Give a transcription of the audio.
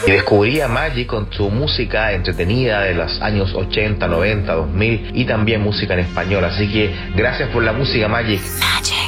Y descubrí a Magic con su música entretenida de los años 80, 90, 2000 y también música en español. Así que gracias por la música, Magic.